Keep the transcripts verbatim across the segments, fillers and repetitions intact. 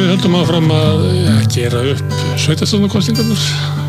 við höldum áfram að ja, gera upp sveitarstjórnarkosningarnar.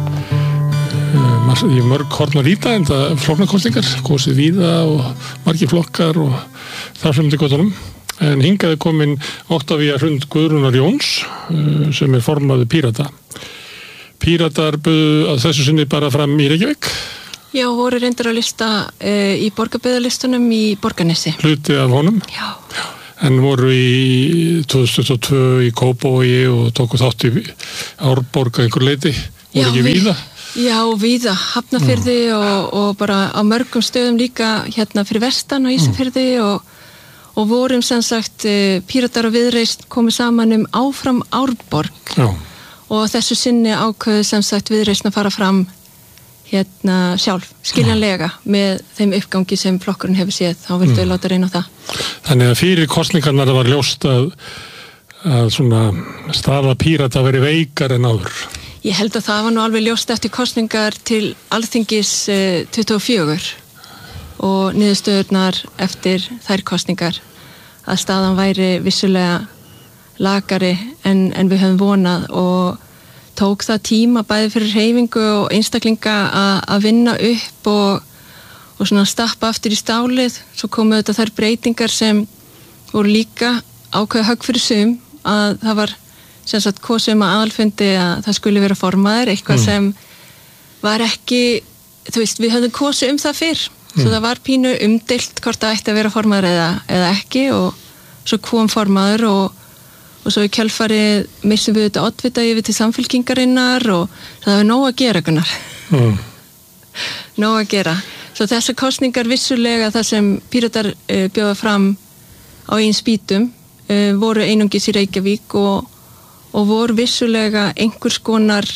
Í mörg horn að líta en það flokknarkosningar, kosið víða og margir flokkar og þar sem til gotunum. En hingað er komin Oktavía Hrund Guðrúnar Jóns sem er formaður Pírata. Píratar buðu að þessu sinni bara fram í Reykjavík. Já, voru reyndir að lista e, í borgarbyggðarlistunum í Borgarnesi. Hluti af honum. Já. Já. En voru í tvö þúsund tuttugu og tvö í Kópavogi og tóku þátt í Árborg að einhver leyti. Voru ekki víða? Já, víða. Hafnarfirði mm. og, og bara á mörgum stöðum líka hérna fyrir vestan og Ísafirði mm. og, og vorum sem sagt Píratar og Viðreisn komið saman um áfram Árborg. Já. Og þessu sinni ákveðu sem sagt Viðreisn að fara fram hérna sjálf, skiljanlega með þeim uppgangi sem flokkurinn hefur séð, þá vildu við mm. láta reyna á það. Þannig að fyrir kosningarnar var ljóst að, að svona staða Pírata veri veikar en áður. Ég held að það var nú alveg ljóst eftir kosningar til Alþingis eh, tuttugu og fjögur og niðurstöðurnar eftir þær kosningar að staðan væri vissulega lakari en, en við höfum vonað og tók það tíma bæði fyrir hreyfingu og einstaklinga að vinna upp og, og svona stappa aftur í stálið. Svo komu þetta þær breytingar sem voru líka ákveða högg fyrir sum að það var sem sagt kosið um að aðalfundi að það skulle vera formaður, eitthvað mm. sem var ekki, þú veist, við höfðum kosið um það fyrr, mm. svo það var pínu umdeilt hvort það ætti að vera formaður eða, eða ekki og svo kom formaður og og svo í kjölfarið missum við þetta oddvita yfir til samfylkingarinnar og það er nóg að gera, Gunnar. Mm. Nóg að gera. Svo þessar kosningar vissulega það sem Píratar uh, bjóða fram á einn spýtum uh, voru einungis í Reykjavík og, og voru vissulega einhvers konar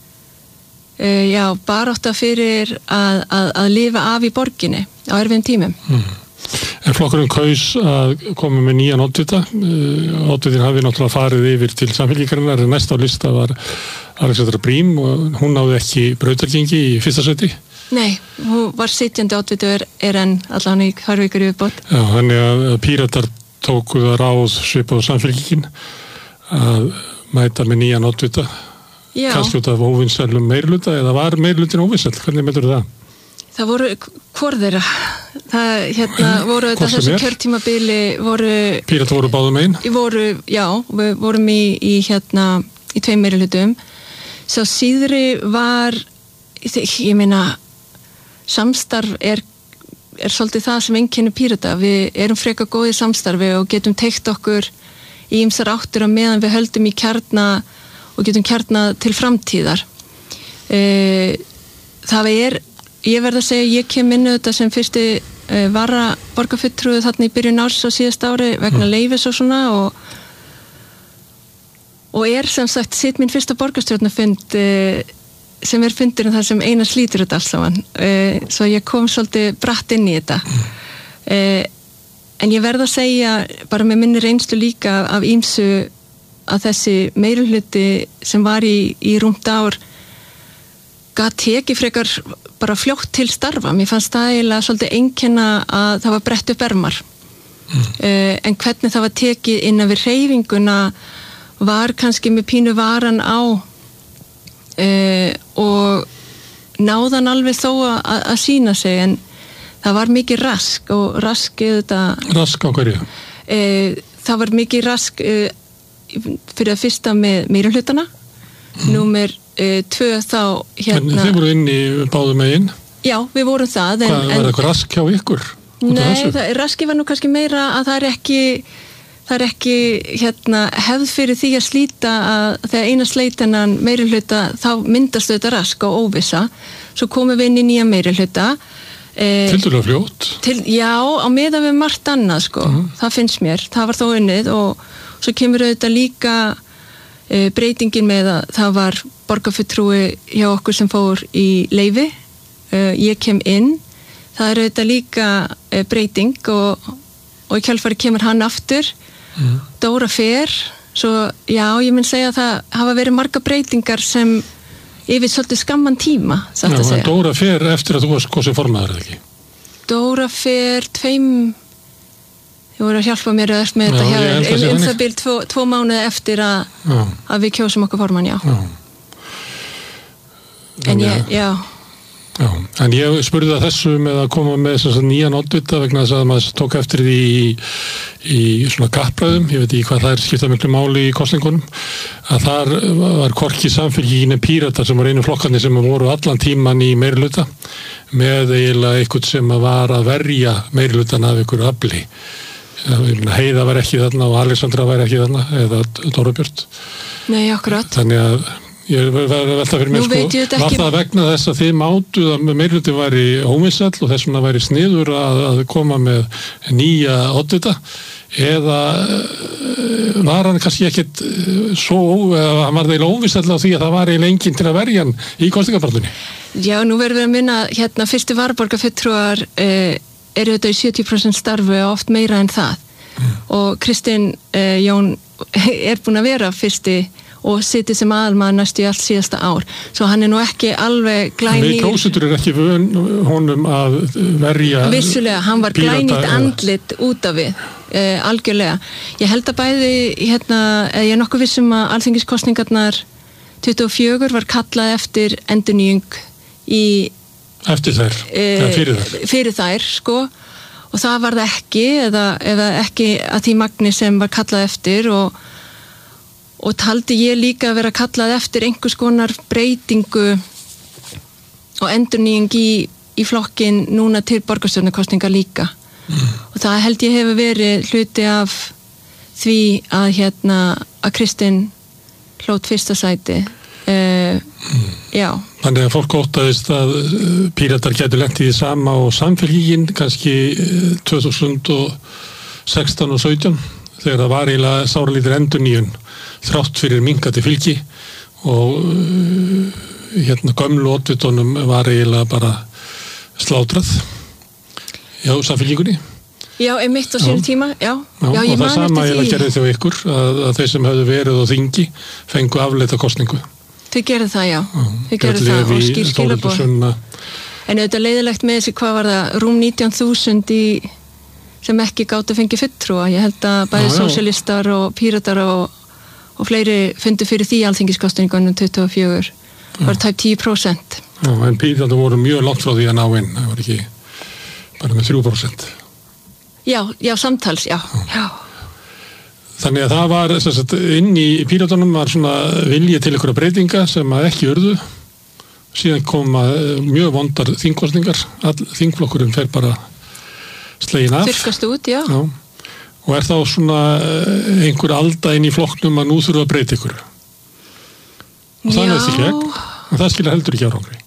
uh, já, barátta fyrir að, að, að lifa af í borginni á erfiðum tímum. Mm. En flokkurinn kaus að koma með nýjan oddvita. Oddvitin hafi náttúrulega farið yfir til samfylkingarinnar en næst á lista var Alexandra Brím og hún náði ekki brautargengi í fyrsta seti. Nei, hún var sitjandi oddviti og er, er enn allan í Harvíkur yfirbót. Já, þannig að Píratar tóku það ráð svipað á samfylkingin að mæta með nýjan oddvita. Já. Kannski út af óvinsælum meirhluta eða var meirhlutin óvinsæll? Hvernig meldur það? Það voru hvor þeirra. Það hérna voru þetta þessu kjörtímabili voru Píratar voru báðum einn? Voru, já, við vorum í, í hérna í tveim meirihlutum. Sá síðri var ég meina samstarf er, er svolítið það sem einkennir Pírata. Við erum frekar góðið samstarfi og getum teygt okkur í ýmsar áttir á meðan við höldum í kjarna og getum kjarna til framtíðar. E, það er Ég verð að segja, ég kem inn auðvitað sem fyrsti uh, vara borgarfulltrúi þarna í byrjun árs á síðasta ári vegna mm. leyfis og svona og, og er sem sagt sitt minn fyrsta borgarstjórnarfund uh, sem er fundurinn þar sem Einar slítur þetta alls saman. Uh, svo ég kom svolítið bratt inn í þetta. Uh, en ég verð að segja, bara með minni reynslu líka af ýmsu að þessi meirihluti sem var í, í rúmt ár gat tekið frekar bara fljótt til starfa. Mér fannst það eiginlega svolítið einkenna að það var brett upp ermar. Mm. Uh, en hvernig það var tekið innan við hreyfinguna var kannski með pínu varan á uh, og náðan alveg þó að, að sína sig en það var mikið rask og rask þetta... Rask á hverju? Uh, það var mikið rask uh, fyrir að fyrsta með meirihlutana. Mm. Númer Uh, tvö þá hérna... En þið voru inn í báðum megin? Já, við vorum það. En, Hvað, var það eitthvað rask hjá ykkur? Nei, það, raski var nú kannski meira að það er ekki, það er ekki hérna, hefð fyrir því að slíta að þegar eina sleitanan meirihluta þá myndast þetta rask og óvissa. Svo komum við inn í nýja meirihluta. Eh, Tildulega fljótt? Til, já, á meðan við margt annað sko. Uh-huh. Það finnst mér. Það var þó unnið og svo kemur auðvitað líka eh, breytingin með að það var borgarfulltrúi hjá okkur sem fór í leyfi. Uh, ég kem inn. Það er auðvitað líka uh, breyting og, og í kjálfari kemur hann aftur. Mm. Dóra fer. Svo já, ég mun segja að það hafa verið marga breytingar sem yfir svolítið skamman tíma. Já, en Dóra fer eftir að þú varst kosið formaður eða ekki? Dóra fer tveim Þið voru að hjálpa mér öll með Já, þetta ég held að hjá sé um þannig. það bil tvo, tvo mánuði eftir að, Já. að við kjósum okkur formann, já. Já. En ég, já, Já, en ég spurði það þessu með að koma með þess að nýjan oddvita vegna þess að maður tók eftir því í, í svona kappræðum, ég veit ekki hvað það er skipta miklu máli í kosningunum, að þar var hvorki Samfylkingin Píratar sem var einu flokkarnir sem voru allan tíman í meirihluta með eiginlega eitthvað sem var að verja meirihlutan af einhverju afli. Heiða var ekki þarna og Alexandra var ekki þarna eða Dóra Björt. nei, akkurat. Þannig að ég var að velta fyrir mér Nú sko, veit ég þetta var ekki- það vegna þess að þið mátuð að meirihluti væri óvinsæll og þess vegna væri sniður að, að koma með nýja oddvita eða uh, var hann kannski ekkit uh, svo, eða hann var þeirra óvinsæll á því að það var eiginlega enginn til að verja hann í kosningabaráttunni. Já, nú verðum við að minna, hérna, fyrstu varaborgarfulltrúar eh, eru þetta í sjötíu prósent starfi og oft meira en það. Mm. Og Kristinn eh, Jón er búin að vera fyrsti og sitið sem aðalmaður næstu í allt síðasta ár. Svo hann er nú ekki alveg glænýr. Við kjósendur er ekki vön honum að verja Vissulega, hann var Pírata glænýtt eða- andlit út af við, eh, algjörlega. Ég held að bæði, hérna, eða ég er nokkuð vissum að alþingiskosningarnar tuttugu og fjögur var kallað eftir endurnýjung í eftir þær, eh, eða fyrir þær. fyrir þær, sko, og það var það ekki, eða, eða ekki að því magni sem var kallað eftir og og taldi ég líka að vera kallað eftir einhvers konar breytingu og endurnýjung í, í flokkin núna til borgarstjórnarkosninga líka. Mm. Og það held ég hefur verið hluti af því að hérna að Kristinn hlót fyrsta sæti. Uh, mm. Já. Þannig að fólk óttaðist að uh, Píratar getur lent í því sama og Samfylkingin kannski uh, tvö þúsund og sextán og sautján þegar það var eiginlega sáralítur endurnýjun þrátt fyrir minkandi fylgi og uh, hérna gömlu oddvitunum var eiginlega bara slátrað já, Samfylkingunni. Já, einmitt á sínum tíma, já. Já, já og ég það sama man eiginlega eftir gerði því. þjó ykkur að, að þeir sem höfðu verið á þingi fengu afleita kosningu. Þau gerðu það, já. Já, Þau gerðu Björn það og Leví, skýr Þórhildur skilaboð. Sunna. En auðvitað leiðilegt með þessi, hvað var það, rúm nítján þúsund í, sem ekki gátu fengið fulltrúa. Ég held að bæði Já, já. sósíalistar og píratar og, og fleiri fundu fyrir því alþingiskosningunum tuttugu og fjögur. Það var tæp tíu prósent. Já, en Píratar voru mjög langt frá því að ná inn. Það var ekki bara með þrjú prósent. Já, já, samtals, já. já. Þannig að það var, sem sagt, inn í Píratunum var svona vilji til einhverja breytinga sem að ekki urðu. Síðan koma mjög vondar þingkostningar. All þingflokkurinn fer bara slegin af. Þurrkast út, já. Já. Og er þá svona einhver alda inn í flokknum að nú þurfa að breyta ykkur. Og það er þessi gegn. Og það skilja heldur ekki árangri.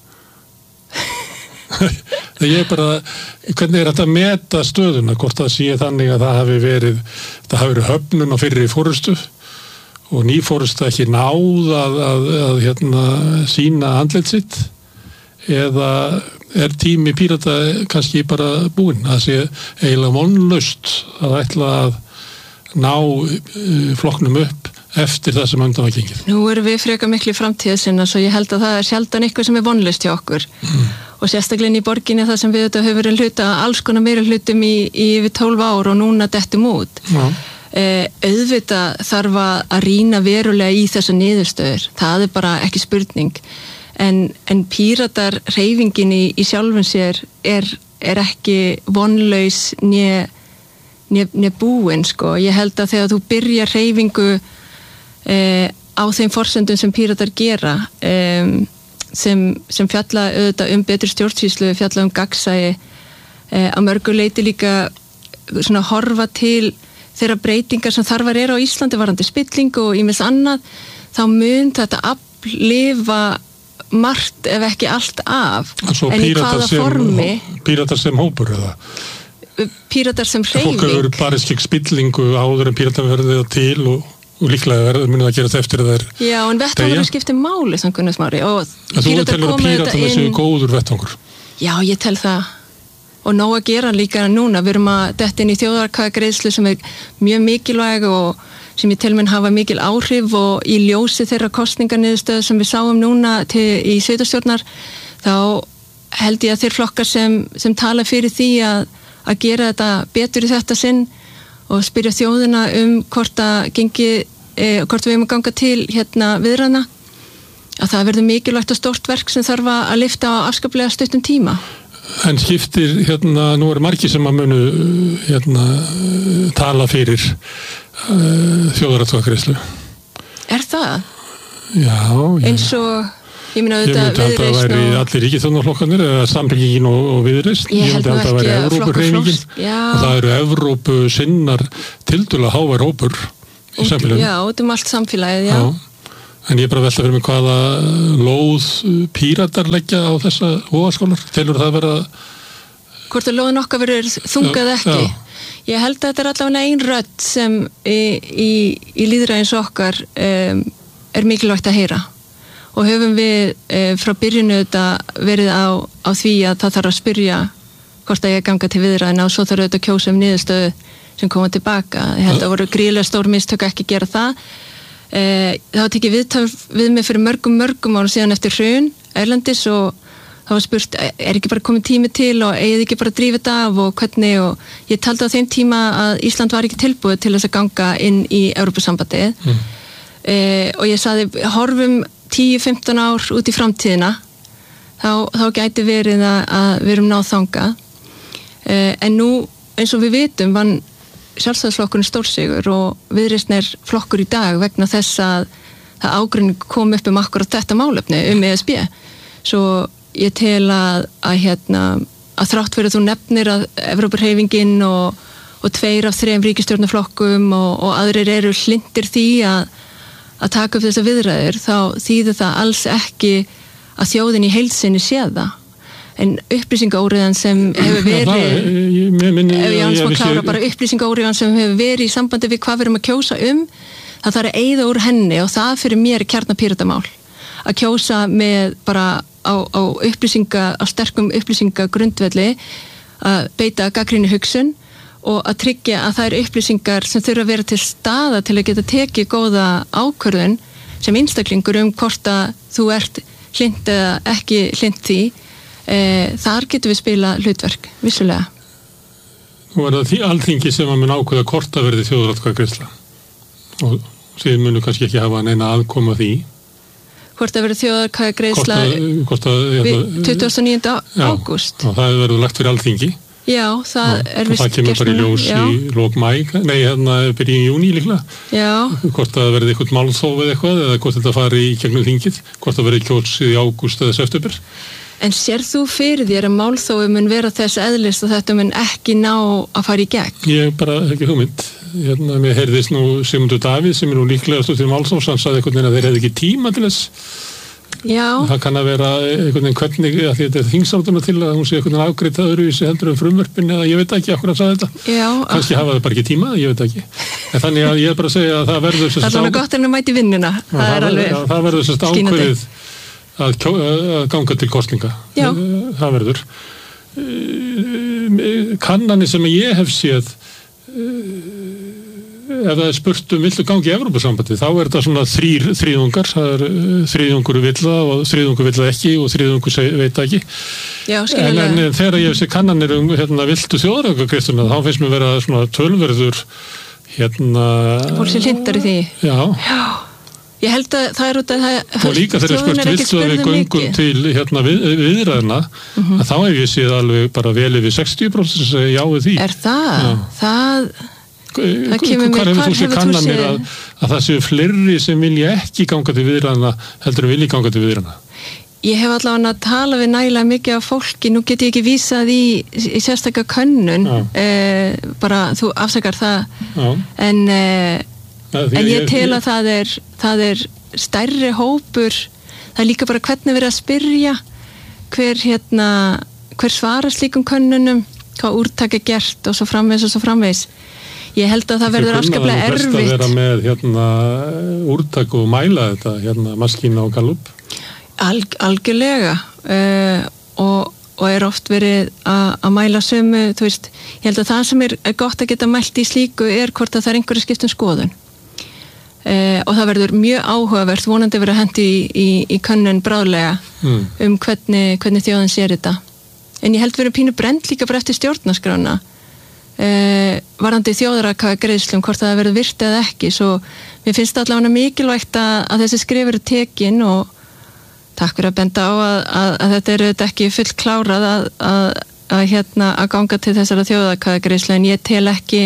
Það ég er bara, hvernig er þetta að meta stöðuna, hvort það sé þannig að það hafi verið, það hafi verið höfnun á fyrri fórustu og ný fórustu ekki náð að, að, að hérna, sína andlit sitt eða er tími Pírata kannski bara búinn, að sé eiginlega vonlaust að ætla að ná uh, flokknum upp eftir það sem undan var gengið. Nú erum við freka miklu í framtíðasinna svo ég held að það er sjaldan eitthvað sem er vonlaust hjá okkur mm. og sérstaklega í borginni það sem við þetta hefur verið hluta alls konar meira hlutum í, í yfir tólf ár og núna dettum út. Já. Eh, auðvitað þarf að rýna verulega í þessu niðurstöður, það er bara ekki spurning en, en Píratar hreyfingin í, í sjálfum sér er, er ekki vonlaus né nefn búin sko, ég held að þegar þú byrjar hreyfingu eh, á þeim forsendum sem Píratar gera eh, sem, sem fjalla auðvitað um betri stjórnsýslu, fjalla um gagnsæi eh, að mörgu leiti líka svona horfa til þeirra breytingar sem þarfar eru á Íslandi varandi spillingu og ýmis annað, þá mun þetta aflifa margt ef ekki allt af en í hvaða formi Píratar sem hópur eða? Píratar sem hreyfing. Fólk hefur barist gegn spillingu áður en Píratar verður það til og, og líklega verður munið að gera þetta eftir að það er Já, en vettvangur skiptir máli sem Gunnar Smári og Píratar komu þetta inn. Þú telur að Píratar séu góður vettvangur? Já, ég tel það og nóg að gera líka núna. Við erum að detta inn í þjóðaratkvæðagreiðslu sem er mjög mikilvæg og sem ég tel minn hafa mikil áhrif og í ljósi þeirra kosningarniðurstöðu sem við sáum núna til, í sveitarstjórnar þá held ég að þeir flokkar sem, sem tala fyrir því að að gera þetta betur í þetta sinn og spyrja þjóðina um hvort að gengi, eh, hvort við erum að ganga til hérna viðræðna, að það verður mikilvægt og stórt verk sem þarf að lyfta á afskaplega stuttum tíma. En skiptir, hérna, nú eru margir sem að munu hérna, tala fyrir uh, þjóðaratkvæðagreiðslu. Er það? Já. Ég, eins og, ég meina auðvitað Viðreisn og... Ég myndi að það væri og... allir ríkisstjórnarflokkarnir eða Samfylkingin og, og Viðreisn. Ég held nú ekki að, að flokkurflokks. Og það eru Evrópu sinnar tildulega hávar hópur í samfélaginu. Já, út um allt samfélagið, já. já. En ég er bara að velta fyrir mig hvaða lóð Píratar leggja á þessa hóaskólar. Telur það vera... Hvort að lóðin okkar verður þungað ekki. Já. Ég held að þetta er allavega ein rödd sem í, í, í lýðræðins okkar um, er mikilvægt að heyra. Og höfum við um, frá byrjunu þetta verið á, á því að það þarf að spyrja hvort að ég ganga til viðræðina og svo þarf auðvitað að kjósa um niðurstöðu sem koma tilbaka. Ég held að voru gríðlega stór mistök ekki gera það. Uh, það var tekið viðtal við mig fyrir mörgum mörgum ára síðan eftir hrun erlendis og það var spurt, er ekki bara komið tími til og eigið ekki bara að drífa þetta af og hvernig og ég taldi á þeim tíma að Ísland var ekki tilbúið til þess að ganga inn í Evrópusambandið mm. e, og ég saði, horfum tíu til fimmtán ár út í framtíðina þá, þá gæti verið að, að við erum náð þangað e, en nú eins og við vitum vann sjálfstæðisflokkurinn stórsigur og Viðreisn er flokkur í dag vegna þess að það ágreining kom upp um akkurat þetta málefni um E S B svo ég tel að, að, hérna, að þrátt fyrir þú nefnir að Evrópuhreyfingin og, og tveir af þrejum ríkisstjórnarflokkum og, og aðrir eru hlindir því að, að taka upp þessa viðræður þá þýðir það alls ekki að þjóðin í heild sinni sé það. En upplýsingaóreiðan sem hefur verið ef ég hans má klára bara upplýsingaóreiðan sem hefur verið í sambandi við hvað við erum að kjósa um það þarf að eyða úr henni og það fyrir mér er kjarnapíratamál að kjósa með bara á, á upplýsinga, á sterkum upplýsingagrundvelli að beita gagnrýni hugsun og að tryggja að það eru upplýsingar sem þurfa að vera til staða til að geta tekið góða ákvörðun sem einstaklingur um hvort að þú ert hlynt eða ekki hlynt því e, þar getum við spila hlutverk, vissulega. Nú er það því alþingi sem að mun ákveða hvort að verði þjóðaratkvæðagreiðsla og þið munu kannski ekki hafa neina aðkoma því hvort að verið þjóðaratkvæðagreiðsla tuttugasta og níunda ágúst. Og það verður lagt fyrir alþingi. Já, það já, er vist gert. Það kemur bara í ljós já. Í lok mæ, nei, hérna byrjun í júní líklega. Já. Hvort að verði eitthvað málþóf eða eitthvað, eða hvort þetta fari í gegnum þingið, hvort að verði kjósið í ágúst eða september. En sér þú fyrir þér að málþófi mun vera þess eðlist að þetta mun ekki ná að fara í gegn? Ég bara ekki hugmynd. Hérna, mér heyrðist nú Sigmundur Davíð sem er nú líklega stóð til málþófs, hann sagði einhvern veginn að þeir hefði ekki tíma til þess. Já. Það kann að vera einhvern veginn hvernig, að þetta er þingsáttuna til að hún sé einhvern veginn afgreitt öðruvísi heldur um frumvörpin eða ég veit ekki akkur að sagði þetta. Já. Kannski hafa þau bara ekki tíma, ég veit ekki. En þannig að ég er bara að segja að það verður það er alveg gott en að mæti vinnuna. Það, það er alveg ja, það verður sérst ákveðið að, kjó, að ganga til kosninga. Já. Það verður. Kannanir sem ég hef séð ef það er spurt um viltu gangi í Evrópusambandi, þá er þetta svona þrýr þriðungar, það er þriðungur vilja og þriðungur vilja ekki og þriðungur veit ekki. Já, en, en þegar ég sé kannanir um hérna, viltu þjóðaratkvæðagreiðsluna, þá finnst mér vera svona tölverður hérna... Fólk sem hlintar í því. Já. Já. Ég held að það er út að það... Og líka þegar spurt viltu að við göngum til hérna, við, viðræðina, mm-hmm. að þá hef ég séð alveg bara vel yfir sextíu prósent sem segja já við því. Er það? Já. Það... Það kemur mér, hvað hefur þú séð kanna mér að, að það séu fleiri sem vilja ekki ganga til viðræðina heldur en vilja ganga til viðræðina? Ég hef allavega að tala við nægilega mikið af fólki, nú get ég ekki vísað í, í sérstakka könnun, eh, bara þú afsakar það, Já. en, eh, ja, en ég, ég tel að ég... það, er, það er stærri hópur, það er líka bara hvernig verið að spyrja hver, hérna, hver svara slíkum könnunum, hvað úrtak er gert og svo framvegs og svo framvegs. Ég held að það verður afskaplega erfitt. Það er best að vera með hérna, úrtak og mæla þetta, hérna, maskína og gallup? Alg, algjörlega uh, og, og er oft verið að mæla sömu, þú veist, ég held að það sem er, er gott að geta mælt í slíku er hvort að það er einhverju skiptum skoðun. Uh, og það verður mjög áhugavert, vonandi verið að hendi í, í, í könnun bráðlega mm. um hvernig, hvernig þjóðin sér þetta. En ég held verið pínu brend líka bara eftir stjórnarskrána. uh, varðandi þjóðaratkvæðagreiðslum hvort það verður virt eða ekki, svo mér finnst það allavega mikilvægt að, að þessi skrif eru tekin og takk fyrir að benda á að, að, að þetta eru þetta ekki full klárað að, að, að, hérna, að ganga til þessara þjóðaratkvæðagreiðslu, en ég tel ekki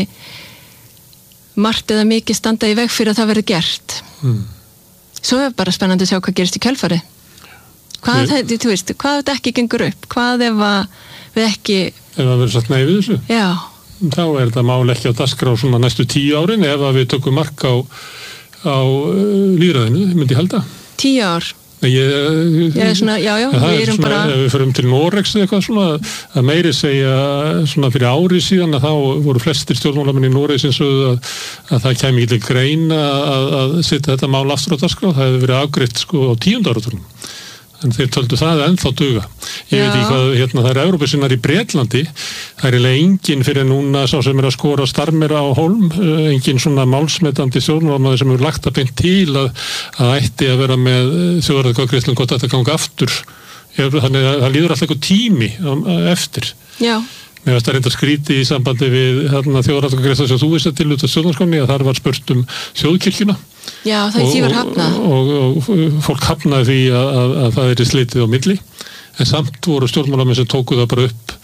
margt eða mikið standa í veg fyrir að það verður gert. Mm. Svo er bara spennandi að sjá hvað gerist í kjölfari. Hvað, Þi... það, þú veist, hvað þetta ekki gengur upp? Hvað ef að við ekki... Ef það verður satt nei við þessu? Já. Þá er þetta mál ekki á dagskrá svona næstu tíu árin ef að við tökum mark á, á uh, lýðræðinu, myndi ég halda. Tíu ár? Ég, ég, ég er svona, já, já, við erum svona, bara... Ef við förum til Noregs eða eitthvað svona, að meiri segja svona fyrir ári síðan að þá voru flestir stjórnmálamenn í Noregs eins og að, að það kæmi ekki til grein að, að setja þetta mál aftur á dagskrá. Það hefði verið afgreitt sko á tíunda áratugnum. En þeir töldu það ennþá duga. Ég Já. veit ekki hvað, hérna, það er Evrópusinnar í Bretlandi, það er eiginlega enginn fyrir núna sá sem er að skora starmir á hólm, enginn svona málsmetandi stjórnmálamaður sem hefur lagt að beint til að, að ætti að vera með þjóðaratkvæðagreiðslum hvort þetta gangi aftur. Þannig að það líður alltaf eitthvað tími eftir. Já. Mér veist að reynda skríti í sambandi við hérna, þjóðaratkvæðagreiðslu sem þú veist að til út af stjórnarskránni að þar var spurt um þjóðkirkjuna. Já, það er því var hafnað. Og, og, og, og fólk hafnaði því að, að, að það er slitið á milli, en samt voru stjórnmálamenn sem tóku það bara upp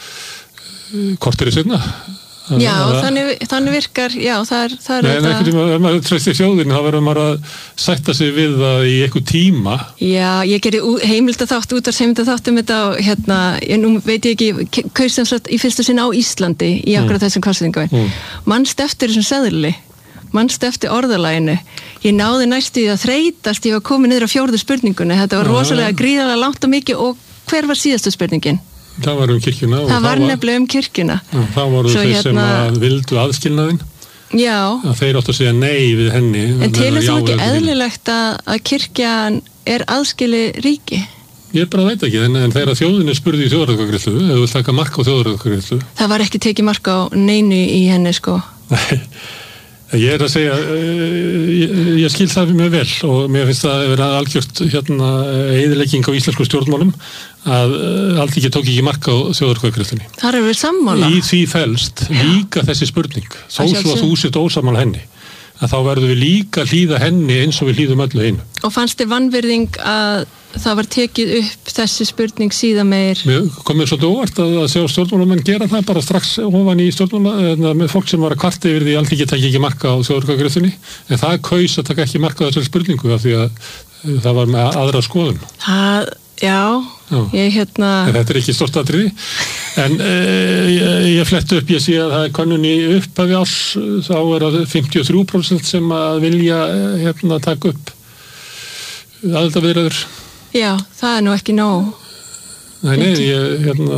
korteri seinna. Já, þannig, þannig virkar, já, það er, það er Nei, en einhvern tíma, ef maður treystir þjóðinni, þá verður maður að sætta sig við það í einhver tíma. Já, ég gerði heimildaþátt, útvarpsheimildaþátt um þetta og hérna, ég, nú veit ég ekki, kaus sem sagt í fyrsta sinn á Íslandi í akkurat mm. þessum kosningum. Mm. Manst eftir þessum seðli, manst eftir orðalaginu. Ég náði næstu í að þreytast, ég var komin niður á fjórðu spurningunni, þetta var rosalega gríðarlega langt og mikið og hver var síðastu spurningin? Það var um kirkjuna. Það var nefnilega um kirkjuna. Já, það voru þeir hérna, sem að vildu aðskilnaðinn. Já. Að þeir áttu að segja nei við henni. En telur þú ekki eðlilegt að, að kirkjan er aðskili ríki? Ég bara veit ekki, en, en þegar þjóðinni spurði í þjóðaratkvæðagreiðslu, ef þú vilt taka mark á þjóðaratkvæðagreiðslu. Það var ekki tekið mark á neinu í henni, sko. Nei. Ég er að segja, ég, ég skil það mjög vel og mér finnst það að vera algjört hérna, eyðilegging á íslensku stjórnmálum að Alþingi tók ekki mark á þjóðaratkvæðagreiðslunni. Þar eru við sammála. Í því felst líka þessi spurning, þó svo að þú sért ósammála henni, að þá verðum við líka hlýða henni eins og við hlýðum öllu einu. Og fannst þér vanvirðing að það var tekið upp þessi spurning síðan meir? Mér komið svolítið óvart að, að sjá stjórnmálamenn gera það bara strax ofan í stjórnmála með fólk sem var að kvarta yfir því Alþingi taki ekki marka á þjóðaratkvæðagreiðslunni, en það kaus að taka ekki marka á þessari spurningu af því að það var með aðra skoðun. Það, já, já. Ég hérna... En þetta er ekki stórt atriði, en e, ég, ég flett upp, ég sé að það er könnun í upphafi árs, þá er það fimmtíu og þrjú prósent sem að vilja hérna taka upp aðildarviðræður. Já, það er nú ekki nóg. Nei, nei, ég, hérna,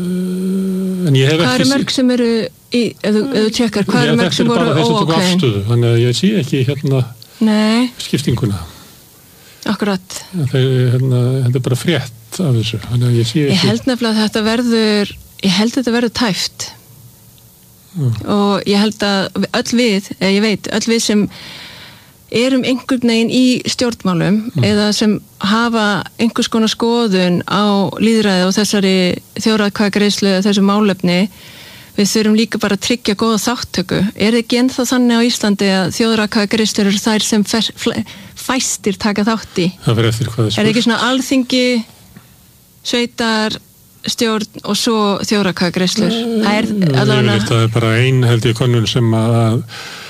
en ég hef hvað ekki... Hvað eru mörg sem eru, í, ef þú tjekkar, hvað eru mörg sem voru óákveðin? Þetta er bara þessi afstöðu, þannig að ég sé ekki hérna nei. Skiptinguna. Akkurat. Þeir, hérna, þetta er bara frétt af þessu, þannig að ég sé ekki... Ég held nefnilega að þetta verður, ég held að þetta verður tæft. Mm. Og ég held að öll við, eða ég veit, öll við sem erum einhvern veginn í stjórnmálum mm. eða sem hafa einhvers konar skoðun á lýðræði og þessari þjóðaratkvæðagreiðslu eða þessu málefni, við þurfum líka bara að tryggja góða þáttöku. Er ekki ennþá þannig á Íslandi að þjóðaratkvæðagreiðslur eru þær sem fæstir taka þátt í? Það verður eftir hvað er ekki svona alþingi, sveitar, stjórn og svo þjóðaratkvæðagreiðslur? Það er allavega... Það er bara ein held ég könnun sem að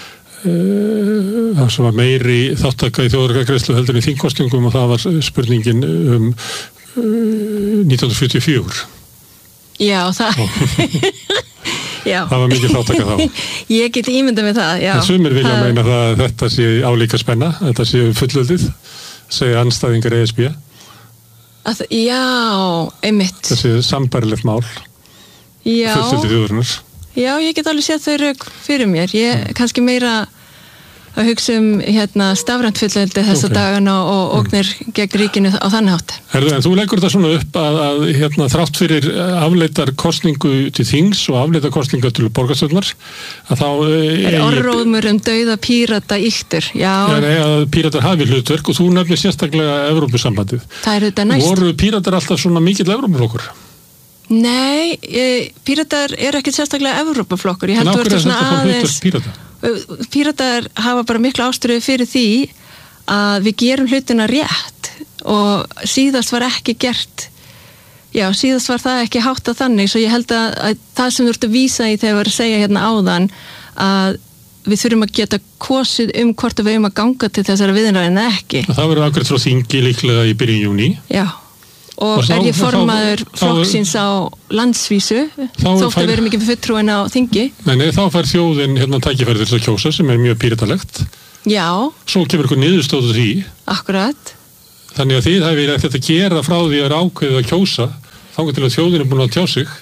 það sem var meiri þáttaka í þjóðaratkvæðagreiðslu heldur í þingkosningum og það var spurningin um nítján hundruð fjörutíu og fjögur. Já, það já. Það var mikið þáttaka þá. Ég get ímyndað með það, já. En sumir vilja það... meina það að þetta sé álíka spenna, þetta sé fullöldið, segja andstæðingar E S B. Að, já, einmitt. Það sé sambærilegt mál. Já. Fullöldið þjóðarinnar. Já, ég get alveg séð þau rauk fyrir mér. Ég mm. kannski meira að hugsa um hérna, stafrænt fullveldi þessa okay. dagana og ógnir mm. gegn ríkinu á þannig hátt. Herðu, en þú leggur það svona upp að, að hérna, þrátt fyrir afleitar kosningu til þings og afleitar kosningu til borgarstjórnar að þá... Er orðróðmur um dauða pírata yktur, já. Já, nei, að píratar hafi hlutverk og þú nefnir sérstaklega Evrópusambandið. Það er þetta næst. Voru píratar alltaf svona mikill Evrópuflokkur? Nei, e, Píratar eru ekki sérstaklega Evrópuflokkur. Ég En held af hverju er svona þetta bara aðeins hlutverk Pírata? Píratar hafa bara mikla ástríðu fyrir því að við gerum hlutina rétt og síðast var ekki gert já, síðast var það ekki háttað þannig, svo ég held að, að það sem þú ert að vísa í þegar við erum að segja hérna áðan að við þurfum að geta kosið um hvort við eigum að ganga til þessara viðræðna en ekki. Það verður afgreitt frá þingi líklega í byrjun júní. Já, og, og þá, er ég formaður þá, flokksins á landsvísu þótt að við erum ekki með fulltrúin á þingi. Nei, nei, þá fær þjóðin hérna tækifæri til að kjósa sem er mjög píratalegt. Já. Svo kemur eitthvað niðurstöðu því. Akkurat. Þannig að þið hefur ekkert að gera frá því að ákveðið að kjósa þangað til að þjóðin er búin að tjá sig.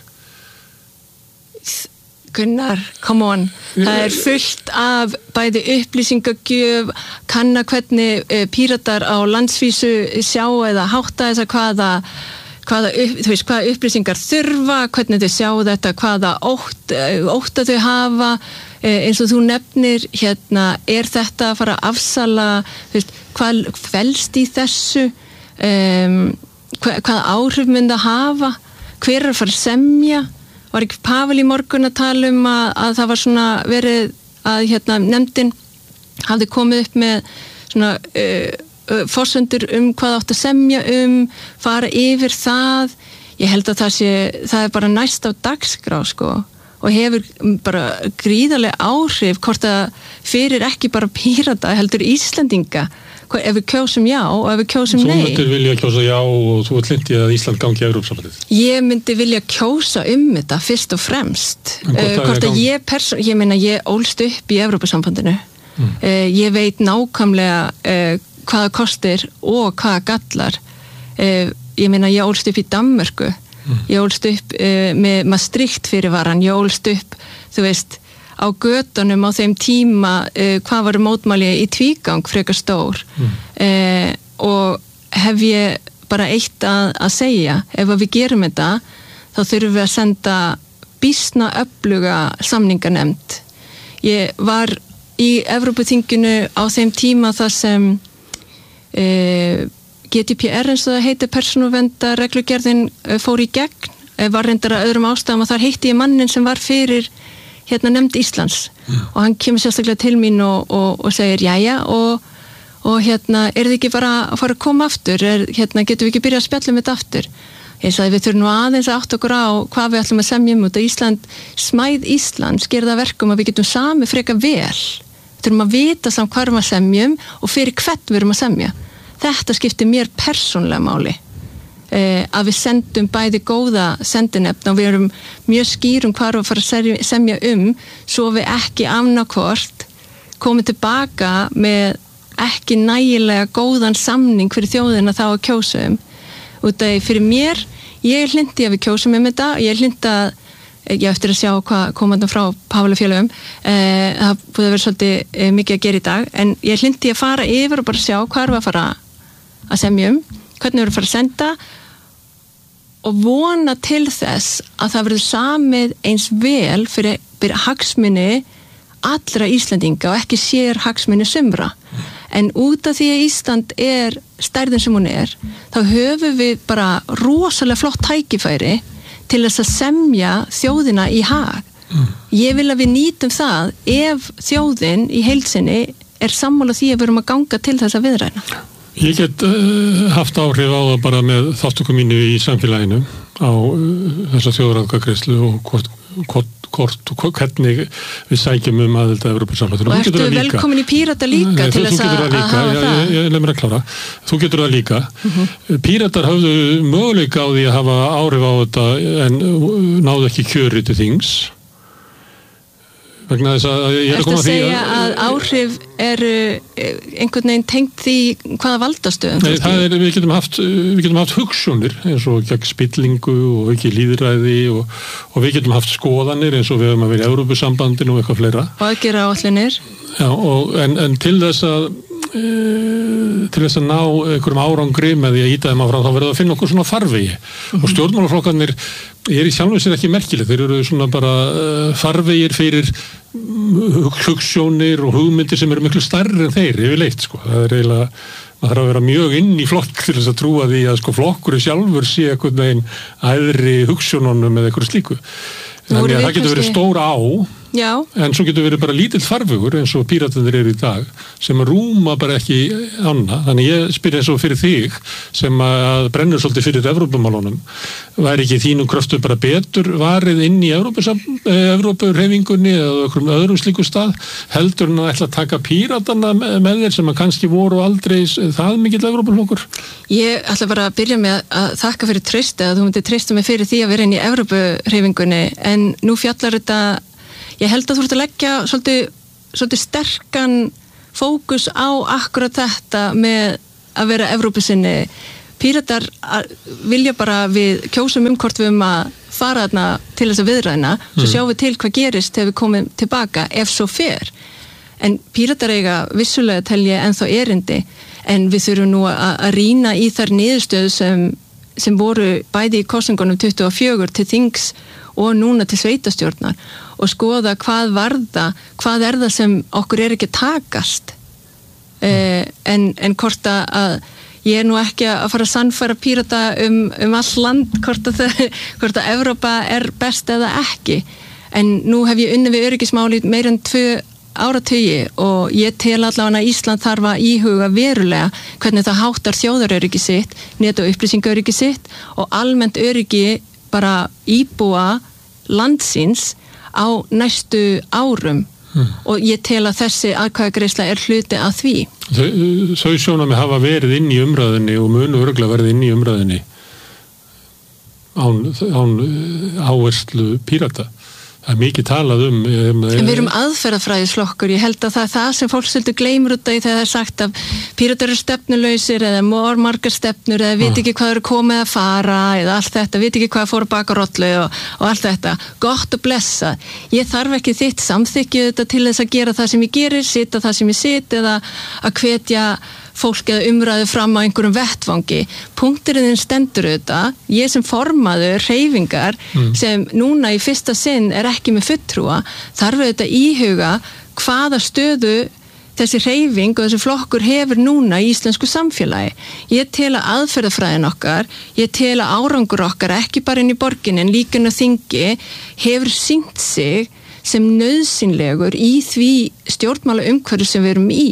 Gunnar, come on. Það er fullt af bæði upplýsingagjöf, kanna hvernig uh, píratar á landsvísu sjá eða hátta þess að hvaða, hvaða, upp, þú veist, hvaða upplýsingar þurfa, hvernig þau sjá þetta, hvaða ótt, ótta þau hafa, uh, eins og þú nefnir, hérna, er þetta að fara að afsala, þú veist, hvað felst í þessu, um, hva, hvaða áhrif mun það hafa, hver er að fara að semja. Var ekki Pavel í morgun að tala um að, að það var svona verið að hérna, nefndin hafði komið upp með svona uh, uh, forsendur um hvað átt að semja um, fara yfir það. Ég held að það sé, það er bara næst á dagskrá sko og hefur bara gríðarlega áhrif hvort að fyrir ekki bara Pírata heldur Íslendinga. Ef við kjósum já og ef við kjósum nei. Þú myndir vilja kjósa já og þú ert hlynnt í að Ísland gangi í Evrópusambandið. Ég myndi vilja kjósa um þetta fyrst og fremst. Uh, hvort að ég persón, ég meina ég ólst upp í Evrópusambandinu. Mm. Uh, ég veit nákvæmlega uh, hvaða kostir og hvaða gallar. Uh, ég meina ég ólst upp í Danmörku. Mm. Ég ólst upp uh, með Maastricht fyrirvaran. Ég ólst upp, þú veist, á götunum á þeim tíma uh, hvað var mótmæli í tvígang frekar stór mm. uh, og hef ég bara eitt að, að segja, ef að við gerum þetta þá þurfum við að senda býsna öfluga samninganefnd. Ég var í Evrópuþinginu á þeim tíma þar sem uh, G D P R eins og það heitir persónuverndar reglugerðin uh, fór í gegn, uh, var reyndar að öðrum ástæðum og þar heitti ég mannin sem var fyrir hérna nefnd Íslands mm. og hann kemur sérstaklega til mín og, og, og segir jæja og, og hérna er þið ekki bara að fara að koma aftur, er, hérna getum við ekki byrjað að spjalla um þetta aftur. Ég sagði við þurfum nú aðeins að átta okkur á hvað við ætlum að semja um út að Ísland, smæð Íslands gerir það verkum að við getum sami freka vel. Við þurfum að vita samt hvað við semjum og fyrir hvern við erum að semja. Þetta skiptir mér persónlega máli. Eh, að við sendum bæði góða sendinefn og við erum mjög skýrum hvað við fara að semja um svo við ekki annarkvort komum tilbaka með ekki nægilega góðan samning fyrir þjóðina þá að kjósa um. Út af fyrir mér, ég er hlynnti að við kjósum um þetta, ég er hlynnti að ég eftir að sjá hvað komandan frá Pávlafélögum, eh, það búið að vera svolítið eh, mikið að gera í dag, en ég er hlynnti að fara yfir og bara sjá hvað við að fara að semja um, hvernig við erum að fara að senda og vona til þess að það verður samið eins vel fyrir, fyrir hagsmuni allra Íslendinga og ekki sér hagsmuni sumra. En út af því að Ísland er stærðin sem hún er, þá höfum við bara rosalega flott tækifæri til þess að semja þjóðina í hag. Mm. Ég vil að við nýtum það ef þjóðin í heilsinni er sammála því að við erum að ganga til þessa viðræðna. Ég get uh, haft áhrif á það bara með þáttöku mínu í samfélaginu á uh, þessa þjóðaratkvæðagreiðslu og hvort, hvort, hvort og hvernig við sækjum um aðild að Evrópusambandinu. Og ertu velkomin í Pírata líka Nei, til þess að hafa það? Já, ég, ég lef mér að klára. Þú getur það líka. Mm-hmm. Píratar hafðu möguleika á því að hafa áhrif á þetta en náðu ekki kjöri til þings. Vegna þess að ég er að koma að því að... Ertu að segja að áhrif eru einhvern veginn tengt því hvaða valdastöðum? Nei, það er, við getum haft, við getum haft hugsunir eins og gegn spillingu og ekki lýðræði og, og við getum haft skoðanir eins og við höfum að vera í Evrópusambandinu og eitthvað fleira. Og að gera áallinir? Já, og, en, en til þess að e, til þess að ná einhverjum árangri með því að íta þeim áfram þá verður að finna okkur svona farvegi mm-hmm. og stjórnmálaflokkarnir er í sjálfu sér ekki merkileg, þeir eru svona bara uh, farvegir fyrir hugsjónir og hugmyndir sem eru miklu stærri en þeir yfirleitt sko, það er eiginlega maður þarf að vera mjög inn í flokk til þess að trúa því að sko flokkurinn sjálfur sé einhvern veginn æðri hugsjónunum eða eitthvað slíku. Þannig að það getur verið stór á, Já. En svo getur verið bara lítill farvegur eins og píratarnir eru í dag sem rúma bara ekki annað. Þannig ég spyr eins og fyrir þig sem að brennur svolítið fyrir Evrópumálunum. Væri ekki þínum kröftu bara betur varið inn í Evrópuhreyfingunni eða okkur öðrum slíku stað heldur en að ætla að taka píratarna með þér sem að kannski voru aldrei það mikill Evrópuflokkur? Ég ætla bara að byrja með að þakka fyrir treysti að þú myndir treysta mig fyrir því að vera inn í Evrópuhreyfingunni en nú fjallar þetta Ég held að þú ert að leggja svolítið, svolítið sterkan fókus á akkurat þetta með að vera Evrópusinni. Píratar vilja bara við kjósum um hvort við um að fara þarna til þess að viðræðina, svo mm. sjáum við til hvað gerist þegar við komum tilbaka ef svo fer. En píratar eiga vissulega telja ennþá erindi, en við þurfum nú að, að rýna í þær niðurstöðu sem, sem voru bæði í kosningunum tuttugu og fjögur til þings og núna til sveitastjórnar og skoða hvað varða, hvað er það sem okkur er ekki að takast eh, en, en hvort að ég er nú ekki að fara að sannfæra pírata um, um all land hvort að, það, hvort að Evrópa er best eða ekki en nú hef ég unnið við öryggismáli meira en tvö áratugi og ég tel allavega að Ísland þarf að íhuga verulega hvernig það háttar þjóðaröryggi sitt, net- og upplýsingaöryggi sitt og almennt öryggi bara íbúa landsins á næstu árum hmm. og ég tel að þessi atkvæðagreiðsla er hluti að því. Þau, þau sjónarmið hafa verið inn í umræðinni og munu örugglega verið inn í umræðinni án, án áherslu pírata. Það er mikið talað um... um en við erum aðferðafræðisflokkur. Ég held að það er það sem fólk svolítið gleymur út af því þegar það er sagt að píratar eru stefnulausir eða mormargar stefnur eða viti ekki hvað eru komið að fara eða allt þetta, viti ekki hvað fór að baka rollu og, og allt þetta. Gott og blessa. Ég þarf ekki þitt samþykju þetta til þess að gera það sem ég gerir, sita það sem ég sit eða að hvetja fólk eða umræðu fram á einhverjum vettvangi. Punkturinn stendur auðvitað, ég sem formaður hreyfingar mm. sem núna í fyrsta sinn er ekki með fulltrúa, þarf auðvitað íhuga hvaða stöðu þessi hreyfing og þessi flokkur hefur núna í íslensku samfélagi. Ég tel að aðferðafræðin okkar, ég tel að árangur okkar ekki bara inn í borginni en líka inn á þingi hefur sýnt sig sem nauðsynlegur í því stjórnmála umhverfi sem við erum í.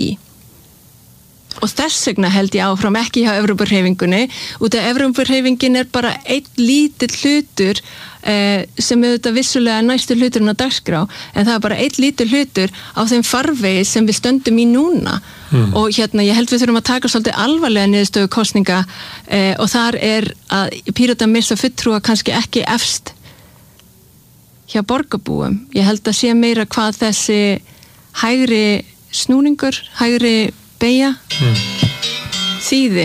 Og þess vegna held ég áfram ekki hjá Evrópuhreyfingunni út af Evrópuhreyfingin er bara einn lítill hlutur eh, sem auðvitað vissulega næstu hluturinn á dagskrá en það er bara einn lítill hlutur á þeim farvegi sem við stöndum í núna mm. og hérna ég held við þurfum að taka svolítið alvarlega niðurstöðu kosninga eh, og þar er að Píratar missa fulltrúa kannski ekki efst hjá borgarbúum. Ég held að sé meira hvað þessi hægri snúningur, hægri beigja mm. þýði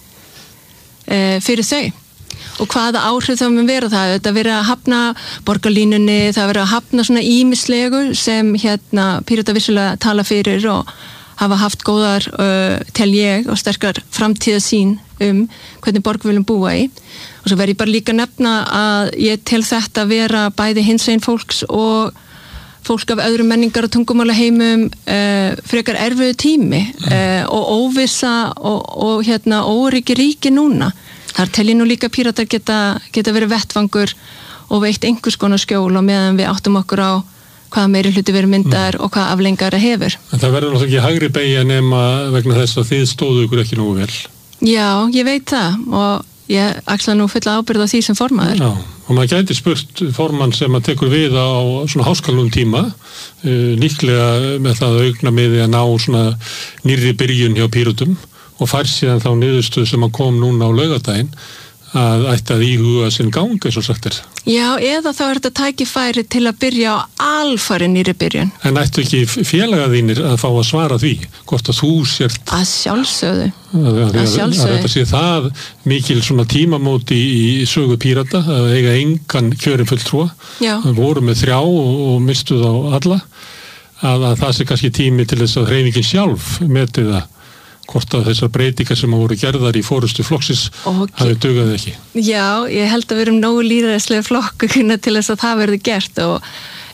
e, fyrir þau og hvaða áhrif það mun vera það þetta verið að hafna borgarlínunni það verið að hafna svona ímislegu sem hérna Pírata vissulega tala fyrir og hafa haft góðar uh, tel ég og sterkar framtíðasýn um hvernig borg við viljum búa í og svo verið ég bara líka nefna að ég tel þetta vera bæði hinsegin fólks og fólk af öðrum menningar og tungumála heimum uh, frekar erfiðu tími uh, og óvissa og, og hérna óryggi ríki núna. Þar tel ég nú líka Píratar geta, geta verið vettvangur og veitt einhvers konar skjól og meðan við áttum okkur á hvaða meiri hluti verið myndar mm. og hvaða aflengar það hefur. En það verður náttúrulega ekki hægri beygja nema vegna þess að þið stóðu ykkur ekki nógu vel. Já, ég veit það og ég axla nú fulla ábyrgð á því sem formaður. Já, og maður gæti spurt formann sem að tekur við á svona háskalum tíma, uh, líklega með það aukna með að ná svona nýrri byrjun hjá Píratum og fær síðan þá niðurstöð sem að kom núna á laugardaginn að ætti að íhuga sinn gang eins og sagt er. Já, eða þá er þetta tækifæri til að byrja á alfari nýri byrjun. En ættu ekki félagar þínir að fá að svara því hvort að þú sért að sjálfsögðu að, að, að, að þetta sé það mikil svona tímamóti í, í sögu Pírata að eiga engan kjörin fulltrúa að voru með þrjá og, og mistu þá alla að, að það sé kannski tími til þess að hreyfingin sjálf meti það hvort að þessar breytingar sem voru gerðar í fórustu flokksins okay. hafi dugað ekki. Já, ég held að við erum nógu lýðræðislega flokk til þess að það verði gert og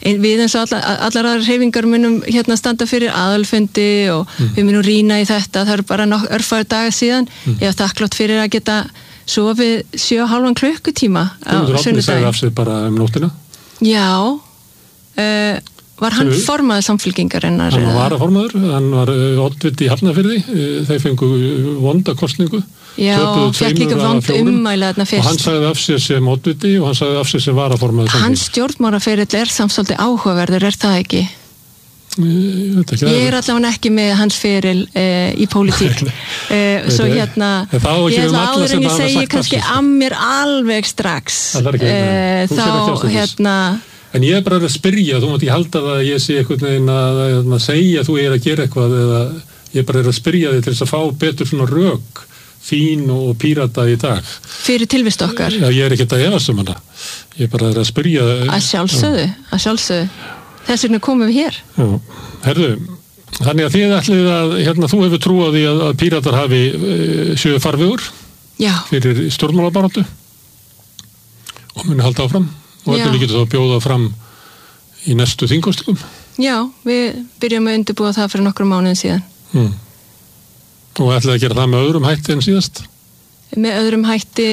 við eins og allar, allar aðrar hreyfingar munum hérna standa fyrir aðalfundi og mm. við munum rýna í þetta, það eru bara örfæður dagar síðan, mm. ég var þakklátt fyrir að geta sofið sjö og hálfan klukkutíma á sunnudaginn. Þú segði af sig bara um nóttina? Já, uh, var hann Sem formaður samfylkingarinnar? Hann var varaformaður, hann var oddviti í Hafnarfirði, þeir fengu vonda kostningu. Já, fekk líka vond ummæli þarna fyrst. Og hann sagði af sér sem oddviti og hann sagði af sér sem varaformaður samfylkingar. Hans stjórnmálaferill er samt svolítið áhugaverður, er það ekki? Ég, veit ekki, ég er allavega ekki með hans feril uh, í pólitík. uh, svo hérna, ég ætla áður en ég segi kannski að mér alveg strax. Ekki, uh, þá hérna... En ég er bara að spyrja, þú mátt ekki halda það að ég sé einhvern veginn að, að, að segja að þú er að gera eitthvað eða ég bara er að spyrja þig til þess að fá betur svona rök, þín og Pírata í dag. Fyrir tilvist okkar? Já, ég er ekkert að efast um hana. Ég bara er að spyrja... Að sjálfsögðu, að sjálfsögðu. Þess vegna komum við hér. Já, herðu, þannig að þið ætlið að, hérna, þú hefur trú á því að, að Píratar hafi e, sjö farvegur fyrir stjórnmálabaráttu og muni halda áfram. Og þetta líkir þá að bjóða fram í næstu þingkostingum? Já, við byrjum að undirbúa það fyrir nokkrum mánuðin síðan. Mm. Og ætlaði að gera það með öðrum hætti en síðast? Með öðrum hætti